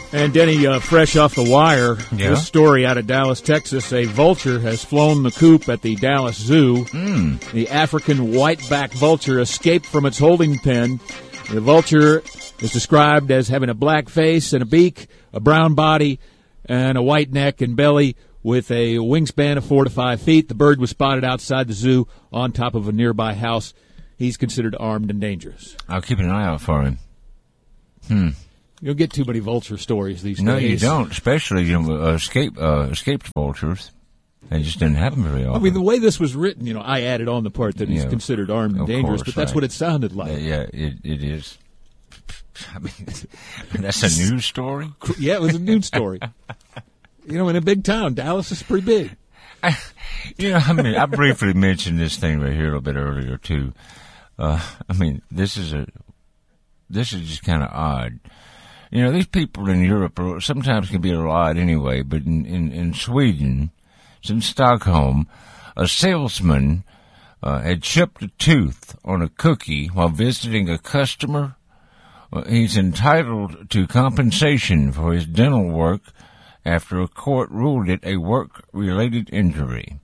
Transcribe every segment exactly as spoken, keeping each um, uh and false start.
And Denny, uh, fresh off the wire, Yeah. this story out of Dallas, Texas, a vulture has flown the coop at the Dallas Zoo. Mm. The African white-backed vulture escaped from its holding pen. The vulture is described as having a black face and a beak, a brown body, and a white neck and belly with a wingspan of four to five feet. The bird was spotted outside the zoo on top of a nearby house. He's considered armed and dangerous. I'll keep an eye out for him. Hmm. You don't get too many vulture stories these No, days. you don't, especially you know, uh, escape, uh, escaped vultures. They just didn't happen very often. I mean, the way this was written, you know, I added on the part that he's Yeah, considered armed and of dangerous, course, but that's right. what it sounded like. Uh, yeah, it, it is. I mean, that's a news story? Yeah, it was a news story. You know, in a big town, Dallas is pretty big. I, you know, I mean, I briefly mentioned this thing right here a little bit earlier, too. Uh, I mean, this is a, this is just kind of odd. You know, these people in Europe are, sometimes can be a little odd anyway, but in, in, in Sweden, it's in Stockholm, a salesman uh, had chipped a tooth on a cookie while visiting a customer. Uh, he's entitled to compensation for his dental work after a court ruled it a work-related injury.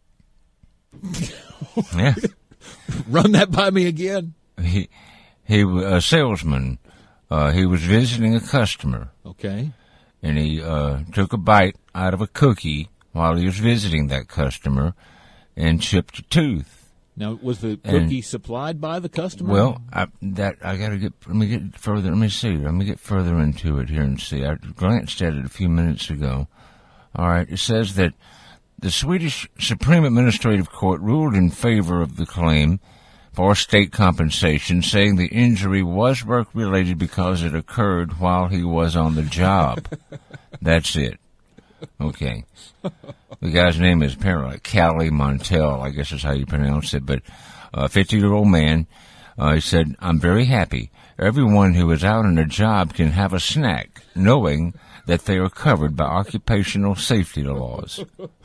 Yeah. Run that by me again. He, he, a salesman, uh, he was visiting a customer. Okay. And he, uh, took a bite out of a cookie while he was visiting that customer and chipped a tooth. Now, was the cookie And- supplied by the customer? Well, I, that, I gotta get, let me get further, let me see, let me get further into it here and see. I glanced at it a few minutes ago. All right, it says that the Swedish Supreme Administrative Court ruled in favor of the claim for state compensation, saying the injury was work-related because it occurred while he was on the job. That's it. Okay. The guy's name is apparently Callie Montel, I guess is how you pronounce it, but a fifty-year-old man, uh, he said, "I'm very happy. Everyone who is out on a job can have a snack, knowing that they are covered by occupational safety laws."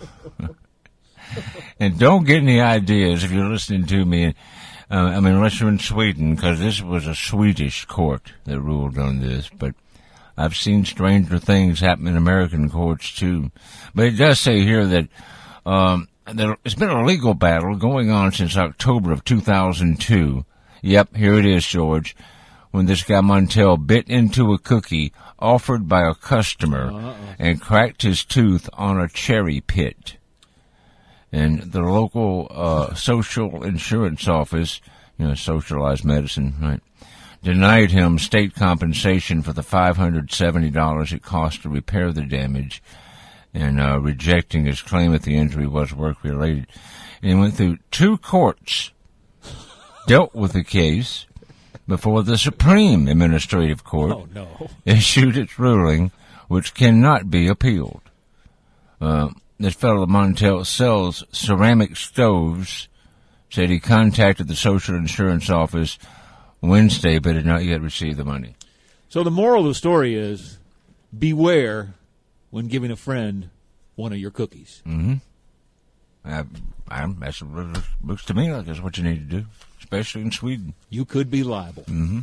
And don't get any ideas if you're listening to me, uh, I mean, unless you're in Sweden, because this was a Swedish court that ruled on this, but I've seen stranger things happen in American courts, too. But it does say here that um, that it's been a legal battle going on since October of two thousand two. Yep, here it is, George, when this guy Montel bit into a cookie offered by a customer Uh-uh. and cracked his tooth on a cherry pit. And the local uh, social insurance office, you know, socialized medicine, right, denied him state compensation for the five hundred seventy dollars it cost to repair the damage, and uh, rejecting his claim that the injury was work-related. And he went through two courts, dealt with the case, before the Supreme Administrative Court Oh, no. issued its ruling, which cannot be appealed. Uh, this fellow Montel sells ceramic stoves, said he contacted the social insurance office Wednesday, but had not yet received the money. So the moral of the story is beware when giving a friend one of your cookies. Mm-hmm. I, I, that's what it looks to me like that's what you need to do, especially in Sweden. You could be liable. Mm-hmm.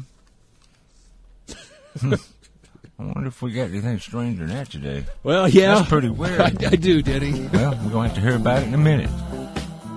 hmm. I wonder if we got anything stranger than that today. Well, yeah. That's pretty weird. I, I do, Denny. Well, we're going to have to hear about it in a minute.